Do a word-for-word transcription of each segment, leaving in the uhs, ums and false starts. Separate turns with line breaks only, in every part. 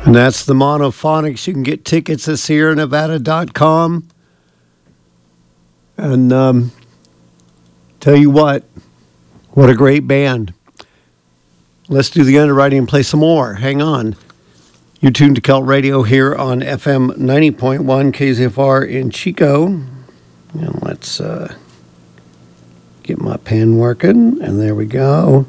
And that's the Monophonics. You can get tickets at Sierra Nevada dot com. And um, tell you what, what a great band. Let's do the underwriting and play some more. Hang on. You're tuned to Celt Radio here on F M ninety point one K Z F R in Chico. And let's uh, get my pen working. And there we go.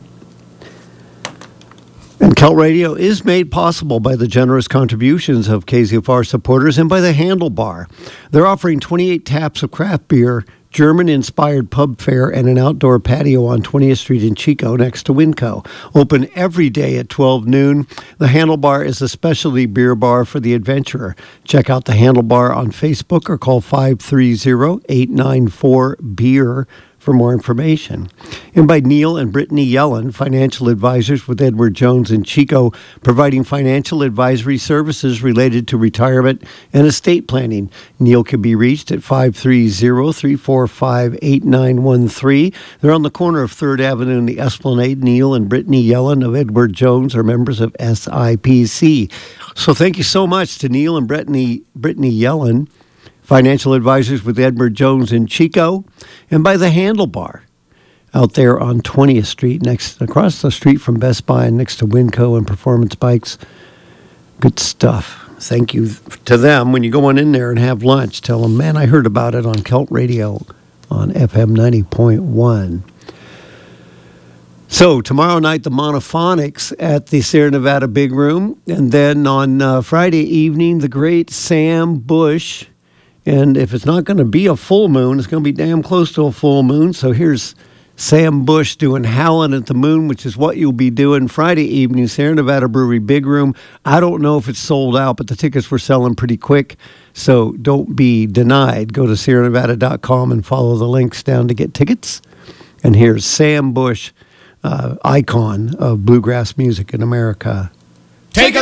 And Celt Radio is made possible by the generous contributions of K Z F R supporters and by the Handlebar. They're offering twenty-eight taps of craft beer, German-inspired pub fare, and an outdoor patio on twentieth Street in Chico next to Winco. Open every day at twelve noon. The Handlebar is a specialty beer bar for the adventurer. Check out the Handlebar on Facebook or call five three zero, eight nine four, B E E R for more information. And by Neil and Brittany Yellen, financial advisors with Edward Jones in Chico, providing financial advisory services related to retirement and estate planning. Neil can be reached at five three zero, three four five, eight nine one three. They're on the corner of third Avenue and the Esplanade. Neil and Brittany Yellen of Edward Jones are members of S I P C. So thank you so much to Neil and Brittany, Brittany Yellen, financial advisors with Edward Jones in Chico, and by the Handlebar out there on twentieth Street, next across the street from Best Buy and next to Winco and Performance Bikes. Good stuff. Thank you to them. When you go on in there and have lunch, tell them, man, I heard about it on Celt Radio on F M ninety point one. So tomorrow night, the Monophonics at the Sierra Nevada Big Room, and then on uh, Friday evening, the great Sam Bush. And if it's not going to be a full moon, it's going to be damn close to a full moon. So here's Sam Bush doing Howlin' at the Moon, which is what you'll be doing Friday evening, Sierra Nevada Brewery Big Room. I don't know if it's sold out, but the tickets were selling pretty quick. So don't be denied. Go to Sierra Nevada dot com and follow the links down to get tickets. And here's Sam Bush, uh, icon of bluegrass music in America.
Take a